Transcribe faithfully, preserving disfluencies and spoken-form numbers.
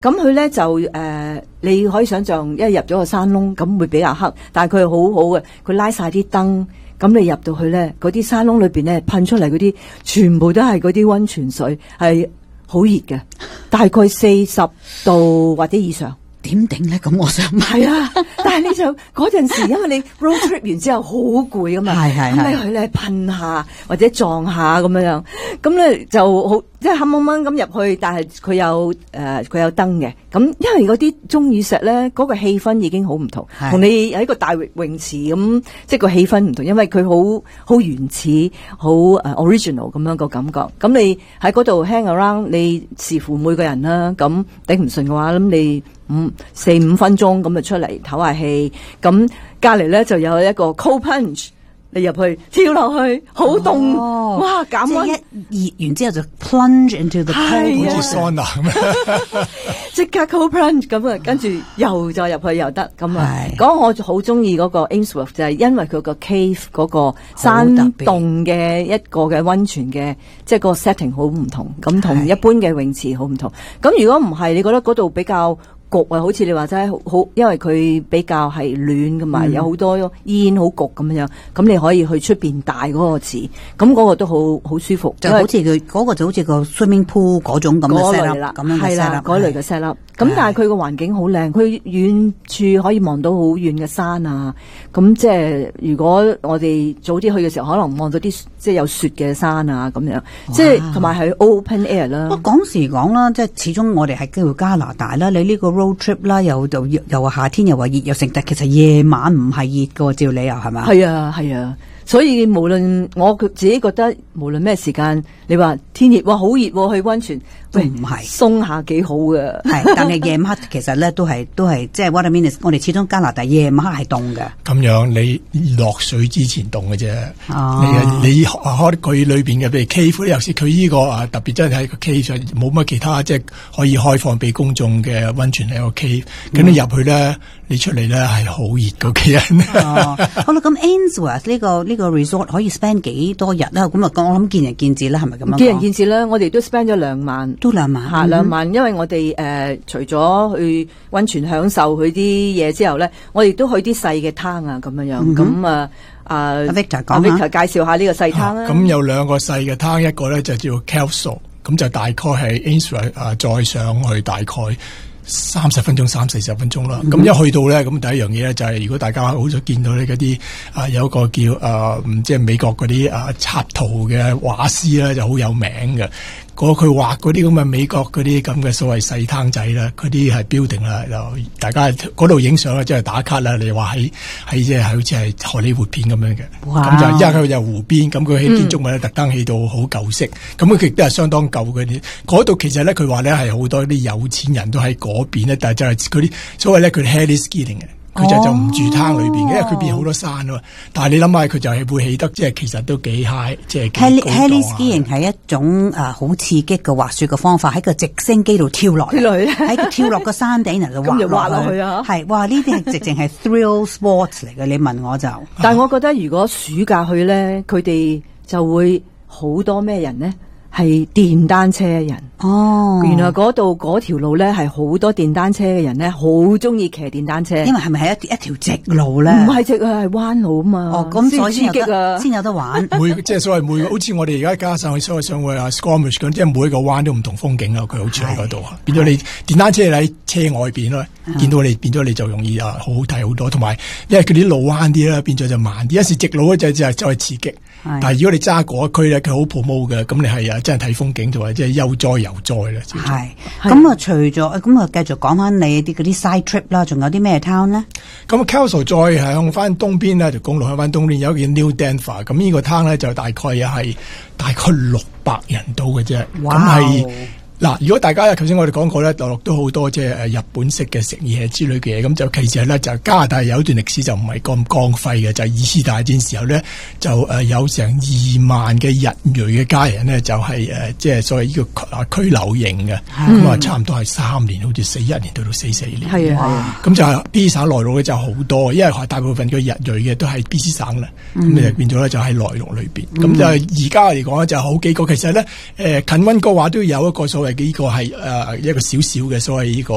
咁佢咧就誒、呃，你可以想象，一入咗個山窿，咁會比較黑，但係佢係好好嘅，佢拉晒啲燈，咁你入到去咧，嗰啲山窿裏邊咧噴出嚟嗰啲，全部都係嗰啲溫泉水，係好熱嘅，大概四十度或者以上。 點頂咧？咁我想係啊，但係你就嗰陣時，因為你 road trip 完之後好攰噶嘛， 係係係， 咁你去咧噴下或者撞下咁樣樣，咁咧就好即係黑掹掹咁入去，但係佢有誒佢、呃、有燈嘅，咁因為嗰啲鐘乳石咧嗰、嗰個氣氛已經好唔同，同你喺個大泳池咁，即係個氣氛唔同，因為佢好好原始、好誒 original 咁樣個感覺。咁你喺嗰度 hang around，你視乎每個人啦，咁頂唔順嘅話，咁你。五四五分鐘咁就出嚟唞下氣，咁隔籬咧就有一個 cold plunge， 你入去跳落去，好凍、哦，哇減溫， 一熱完之後就 plunge into the cold， 好似 sauna 咁， 即刻 cold plunge 咁啊，跟住又再入去又得，咁啊，講我好中意嗰個 Ainsworth 就係因為佢個 cave 嗰個山洞嘅一個嘅溫泉嘅，即係個 setting 好唔同，咁同一般嘅泳池好唔同。咁如果唔係，你覺得嗰度比較焗啊，好似你話齋好，因為佢比較係暖噶嘛，嗯、有好多煙好焗咁樣，咁你可以去出邊大嗰個池，咁嗰個都好好舒服， 就好似佢嗰個就好似個 swimming pool 嗰種咁嘅 set up，咁樣嘅 set up， 嗰類嘅 set up。咁但係佢個環境好靚，佢遠處可以望到好遠嘅山啊，咁即係如果我哋早啲去嘅時候，可能望到啲即係有雪嘅山啊咁樣，即係同埋係 open air 啦。 不過講時講啦，即係始終我哋係叫加拿大啦，你呢個 road trip 啦，又又又話夏天又話熱又成，但其實夜晚唔係熱噶，照理由係咪？ 係啊係啊，所以無論我自己覺得無論咩時間，你話天熱哇好熱去溫泉， 喂唔係鬆下幾好嘅。 係，但係夜晚黑其實咧都係都係即係 what I mean is，我哋始終加拿大夜晚黑係凍嘅。 咁樣你落水之前凍嘅啫。 哦， 你你開佢裏邊嘅，譬如 cave， 尤其佢呢個啊特別真係喺個 cave 上冇乜其他即係可以開放俾公眾嘅溫泉喺個 cave，咁你入去咧，你出嚟咧係好熱嘅人。 哦，好啦，咁 Ainsworth 呢個呢個 resort 可以 spend 幾多日啦？咁啊，我諗見仁見智啦，係咪咁樣講？見仁見智啦， 我哋都 spend 咗兩萬， 都兩萬吓兩萬，因為我哋誒、呃、除咗去溫泉享受佢啲嘢之後咧，我哋都去啲細嘅灘啊，咁樣樣，咁、嗯、啊啊 Victor 講 Victor 介紹下呢個細灘啦。 咁、啊、有兩個細嘅灘，一個咧就叫 Kelso， 咁就大概係 Ainsworth 啊，再上去大概三十分鐘、三四十分鐘啦。咁、嗯、一去到咧，咁第一樣嘢咧就係、是，如果大家好想見到呢嗰啲啊，有一個叫啊，即係美國嗰啲啊插圖嘅畫師咧，就好有名嘅。嗰佢畫嗰啲咁嘅美國嗰啲咁嘅所謂細灘仔啦，嗰啲係 building 啦，就大家嗰度影相啦，即係打卡啦。你話喺喺即係好似係荷里活片咁樣嘅，咁就因為佢就湖邊，咁佢起建築物咧特登起到好舊式，咁佢亦都係相當舊嗰啲。嗰度其實咧，佢話咧係好多啲有錢人都喺嗰邊咧，但係就係嗰啲所謂咧佢 heli skiing 嘅。佢就就唔住灘裏邊嘅，因為佢邊好多山啊嘛。但係你諗下，佢就係會起得，即係其實都幾 high， 即係幾高檔。 heli skiing 係一種誒好刺激嘅滑雪嘅方法，喺個直升機度跳落嚟，喺個跳落個山頂度滑滑落去啊！ 係哇，呢啲係直情係 thrill sports 嚟嘅。你問我就， 但係我覺得如果暑假去咧，佢哋就會好多咩人咧？係電單車人哦， 原來嗰度嗰條路咧係好多電單車嘅人咧，好中意騎電單車。 因為係咪係一一條直路咧？ 唔係直啊，係彎路啊嘛。 哦，咁所以先有刺激啊， 先有得玩。 每即係所謂每個，好似我哋而家加上去所謂上去啊 Squamish 咁，即係每一個彎都唔同風景啊。佢好似喺嗰度啊，變咗你電單車喺車外邊咯，見到你變咗你就容易啊，好好睇好多。同埋因為佢啲路彎啲啦，變咗就慢啲。一時直路咧就就係再刺激。但係如果你揸嗰區咧，佢好 promote 嘅，咁你係啊真係睇風景同埋即係悠哉悠哉啦。 係咁啊，除咗咁啊，繼續講翻你啲嗰啲 side trip 啦，仲有啲咩 town 咧？ 咁 Kelso 再向翻東邊呢，條公路向翻東邊有一個叫 New Denver， 咁呢個 town 咧就大概又係大概六百人到嘅啫。咁係嗱，如果大家頭先我哋講過咧，大陸都好多即係誒日本式嘅食嘢之類嘅嘢，咁就其實咧就加拿大有一段歷史就唔係咁光輝嘅，就係、是、二次大戰時候咧就誒有成二萬嘅日裔嘅家人咧就係、是、誒即係所謂呢個啊拘留營嘅，咁啊差唔多係三年，好似四一年到到四四年， 係啊， 咁就係 B 省內陸咧就好多，因為大部分嘅日裔嘅都係 B C 省啦，咁你就變咗咧就喺內陸裏邊，咁、嗯、就而家嚟講咧就好幾個，其實咧誒近溫哥華都有一個所謂。呢個係誒一個小小嘅所謂呢個。